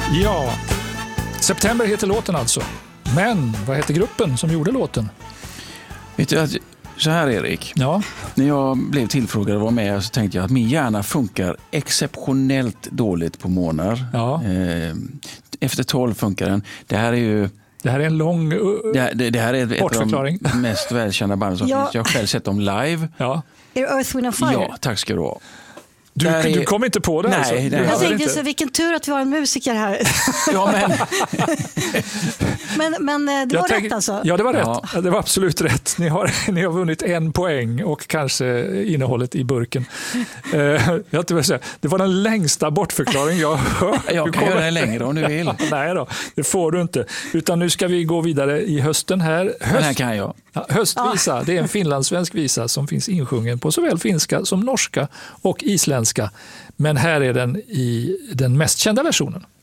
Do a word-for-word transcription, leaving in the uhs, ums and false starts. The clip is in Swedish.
Ja, September heter låten alltså. Men vad heter gruppen som gjorde låten? Vet du, så här Erik. Ja. När jag blev tillfrågad och var med så tänkte jag att min hjärna funkar exceptionellt dåligt på morgnar. Ja. Efter tolv funkar den. Det här är ju... Det här är en lång uh, det, här, det, det här är ett av de mest välkända band som ja. finns. Jag har själv sett dem live. Ja. Är det Earth, Wind and Fire? Ja, tack ska du ha. Du, är... du kom inte på det? Nej, alltså. nej. Jag tänkte inte. så, vilken tur att vi har en musiker här. Ja, men... men, men det var tänk... rätt alltså? Ja, det var ja. rätt. Det var absolut rätt. Ni har, ni har vunnit en poäng och kanske innehållet i burken. Uh, jag inte säga. Det var den längsta bortförklaring jag har hört. Jag kan göra den längre om du vill. Nej då, det får du inte. Utan nu ska vi gå vidare i hösten här. Höst... Den här kan jag. Ja, höstvisa, det är en finlandssvensk visa som finns insjungen på såväl finska som norska och isländska. Men här är den i den mest kända versionen.